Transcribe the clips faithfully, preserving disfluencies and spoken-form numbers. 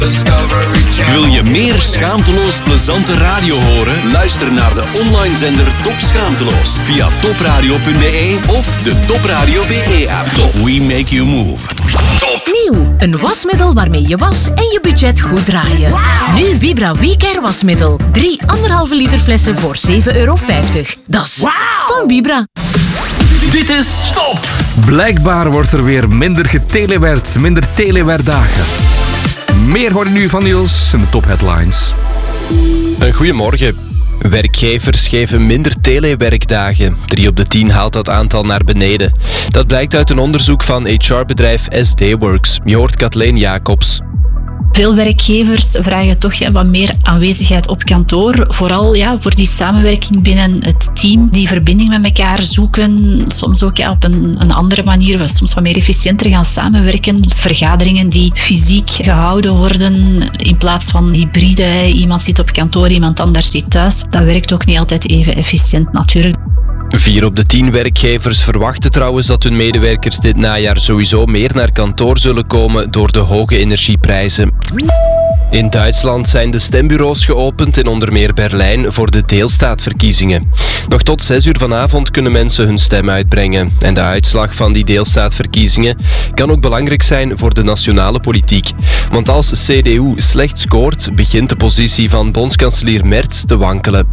Wil je meer schaamteloos plezante radio horen? Luister naar de online zender Top Schaamteloos via topradio punt be of de Top Radio B E-app. Top, we make you move. Top. Nieuw, een wasmiddel waarmee je was en je budget goed draaien. Wow. Nu Vibra WeCare wasmiddel. Drie anderhalve liter flessen voor zeven euro vijftig. Dat is wow. Van Vibra. Dit is Top. Blijkbaar wordt er weer minder getelewerd, minder telewerkdagen. Meer hoor je nu van Niels in de Top Headlines. Goedemorgen. Werkgevers geven minder telewerkdagen. Drie op de tien haalt dat aantal naar beneden. Dat blijkt uit een onderzoek van H R-bedrijf S D-Works. Je hoort Kathleen Jacobs. Veel werkgevers vragen toch ja, wat meer aanwezigheid op kantoor. Vooral ja, voor die samenwerking binnen het team. Die verbinding met elkaar zoeken. Soms ook ja, op een, een andere manier. Soms wat meer efficiënter gaan samenwerken. Vergaderingen die fysiek gehouden worden. In plaats van hybride. Iemand zit op kantoor, iemand anders zit thuis. Dat werkt ook niet altijd even efficiënt natuurlijk. Vier op de tien werkgevers verwachten trouwens dat hun medewerkers dit najaar sowieso meer naar kantoor zullen komen door de hoge energieprijzen. In Duitsland zijn de stembureaus geopend in onder meer Berlijn voor de deelstaatverkiezingen. Nog tot zes uur vanavond kunnen mensen hun stem uitbrengen. En de uitslag van die deelstaatverkiezingen kan ook belangrijk zijn voor de nationale politiek. Want als C D U slecht scoort, begint de positie van bondskanselier Merz te wankelen.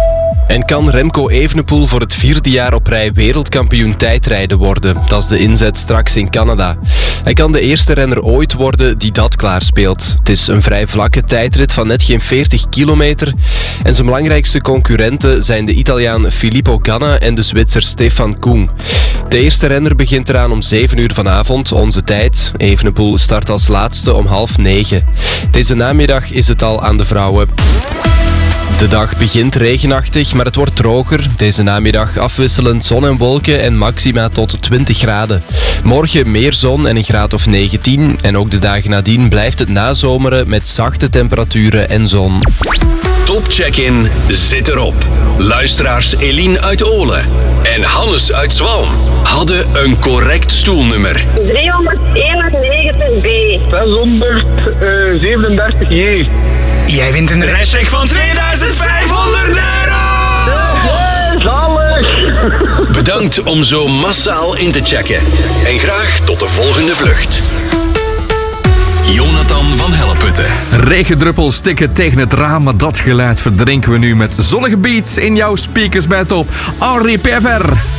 En kan Remco Evenepoel voor het vierde jaar op rij wereldkampioen tijdrijden worden? Dat is de inzet straks in Canada. Hij kan de eerste renner ooit worden die dat klaarspeelt. Het is een vrij vlakke tijdrit van net geen veertig kilometer. En zijn belangrijkste concurrenten zijn de Italiaan Filippo Ganna en de Zwitser Stefan Kung. De eerste renner begint eraan om zeven uur vanavond, onze tijd. Evenepoel start als laatste om half negen. Deze namiddag is het al aan de vrouwen. De dag begint regenachtig, maar het wordt droger. Deze namiddag afwisselend zon en wolken en maxima tot twintig graden. Morgen meer zon en een graad of negentien. En ook de dagen nadien blijft het nazomeren met zachte temperaturen en zon. Top Check-in zit erop. Luisteraars Eline uit Olen en Hannes uit Zwalm hadden een correct stoelnummer. driehonderdeenennegentig B. zeshonderdzevenendertig J. Jij wint een reischeck van tweeduizend vijfhonderd euro! Zalig! Bedankt om zo massaal in te checken. En graag tot de volgende vlucht. Jonathan van Helleputte. Regendruppels tikken tegen het raam, maar dat geluid verdrinken we nu met zonnige beats in jouw speakers bij Top. Henri Perver.